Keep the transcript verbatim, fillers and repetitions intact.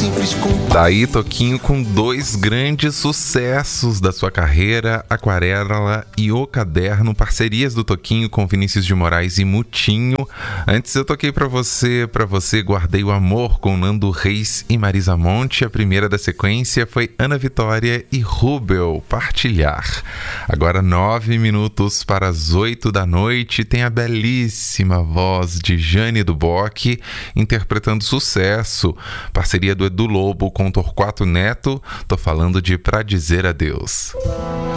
Daí Toquinho com dois grandes sucessos da sua carreira, Aquarela e O Caderno, parcerias do Toquinho com Vinícius de Moraes e Mutinho. Antes eu toquei pra você, pra você Guardei o Amor com Nando Reis e Marisa Monte. A primeira da sequência foi Ana Vitória e Rubel, Partilhar. Agora nove minutos para as oito da noite, tem a belíssima voz de Jane do Bock interpretando Sucesso, parceria do Edu Lobo com Torquato Neto. Tô falando de Pra Dizer Adeus.